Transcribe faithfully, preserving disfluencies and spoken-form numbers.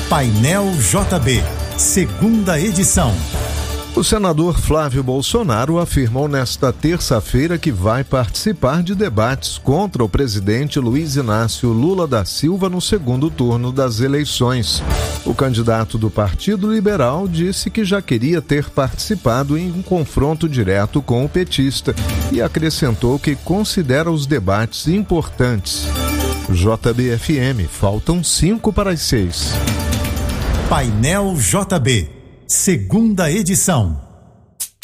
Painel J B, segunda edição. O senador Flávio Bolsonaro afirmou nesta terça-feira que vai participar de debates contra o presidente Luiz Inácio Lula da Silva no segundo turno das eleições. O candidato do Partido Liberal disse que já queria ter participado em um confronto direto com o petista e acrescentou que considera os debates importantes. J B F M, faltam cinco para as seis. Painel J B, segunda edição.